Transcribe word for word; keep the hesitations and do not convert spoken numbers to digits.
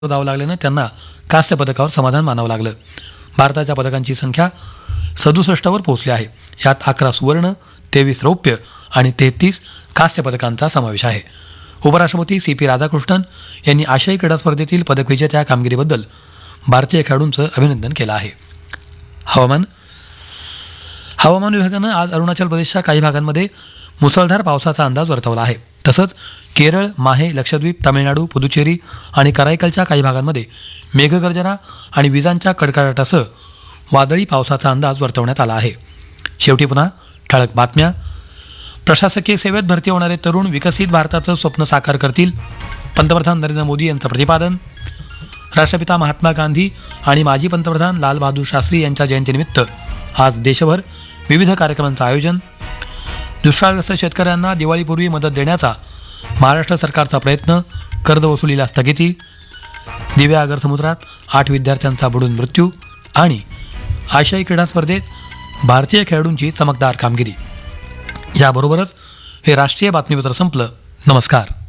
धाव लागल्यानं त्यांना कांस्य पदकावर समाधान मानावं लागलं. भारताच्या पदकांची संख्या सदुसष्टवर पोहोचली आहे. यात अकरा सुवर्ण, तेवीस रौप्य आणि तेहतीस कांस्य पदकांचा समावेश आहे. उपराष्ट्रपती सी पी राधाकृष्णन यांनी आशियाई क्रीडा स्पर्धेतील पदकविजेत्या कामगिरीबद्दल भारतीय खेळाडूंचं अभिनंदन केलं आहे. हवामान हवामान विभागानं आज अरुणाचल प्रदेशच्या काही भागांमध्ये मुसळधार पावसाचा अंदाज वर्तवला आहे. तसंच केरळ, माहे, लक्षद्वीप, तामिळनाडू, पुदुचेरी आणि कराईकलच्या काही भागांमध्ये मेघगर्जना आणि विजांच्या कडकडाटासह वादळी पावसाचा अंदाज वर्तवण्यात आला आहे. शेवटी पुन्हा ठळक बातम्या. प्रशासकीय सेवेत भरती होणारे तरुण विकसित भारताचं स्वप्न साकार करतील, पंतप्रधान नरेंद्र मोदी यांचं प्रतिपादन. राष्ट्रपिता महात्मा गांधी आणि माजी पंतप्रधान लालबहादूर शास्त्री यांच्या जयंतीनिमित्त आज देशभर विविध कार्यक्रमांचं आयोजन. दुष्काळग्रस्त शेतकऱ्यांना दिवाळीपूर्वी मदत देण्याचा महाराष्ट्र सरकारचा प्रयत्न, कर्जवसुलीला स्थगिती. दिव्या आगर समुद्रात आठ विद्यार्थ्यांचा बुडून मृत्यू आणि आशियाई क्रीडा स्पर्धेत भारतीय खेळाडूंची चमकदार कामगिरी. याबरोबरच हे राष्ट्रीय बातमीपत्र संपलं. नमस्कार.